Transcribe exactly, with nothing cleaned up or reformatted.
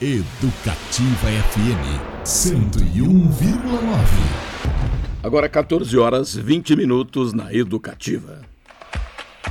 Educativa F M cento e um vírgula nove. Agora quatorze horas, vinte minutos na Educativa.